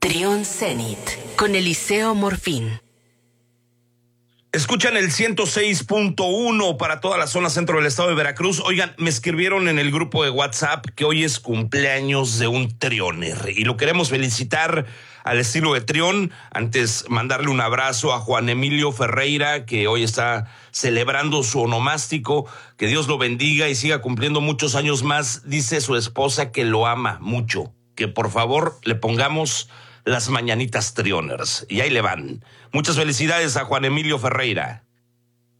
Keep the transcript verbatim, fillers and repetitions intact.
Trión Zenit con Eliseo Morfín. Escuchan el ciento seis punto uno para toda la zona centro del estado de Veracruz. Oigan, me escribieron en el grupo de WhatsApp que hoy es cumpleaños de un trioner y lo queremos felicitar al estilo de Trión. Antes, mandarle un abrazo a Juan Emilio Ferreira, que hoy está celebrando su onomástico. Que Dios lo bendiga y siga cumpliendo muchos años más. Dice su esposa que lo ama mucho, que por favor le pongamos las mañanitas Trioners. Y ahí le van. Muchas felicidades a Juan Emilio Ferreira.